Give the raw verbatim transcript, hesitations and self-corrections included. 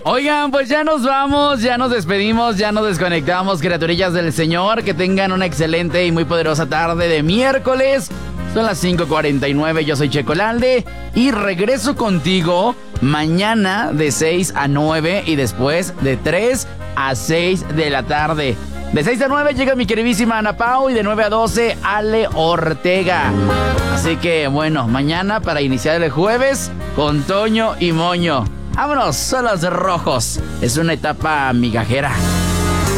Oigan, pues ya nos vamos, ya nos despedimos, ya nos desconectamos, criaturillas del Señor. Que tengan una excelente y muy poderosa tarde de miércoles. Son las cinco cuarenta y nueve, yo soy Checo Lalde y regreso contigo mañana de seis a nueve y después de tres a seis de la tarde. De seis a nueve llega mi queridísima Ana Pau y de nueve a doce Ale Ortega. Así que bueno, mañana para iniciar el jueves con Toño y Moño. Vámonos, son los rojos. Es una etapa migajera.